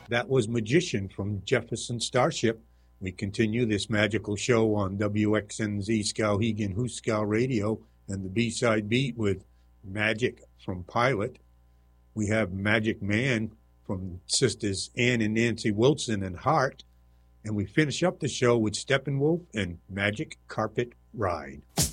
That was Magician from Jefferson Starship. We continue this magical show on WXNZ Skowhegan Hooskow Radio and the B-side beat with Magic from Pilot. We have Magic Man from Sisters Ann and Nancy Wilson and Heart. And we finish up the show with Steppenwolf and Magic Carpet Ride.